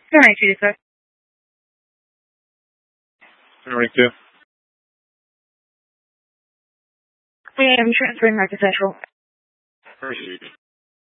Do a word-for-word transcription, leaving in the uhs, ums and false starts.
seven eight two, sir. seven eight two. I am transferring back to Central. Proceed.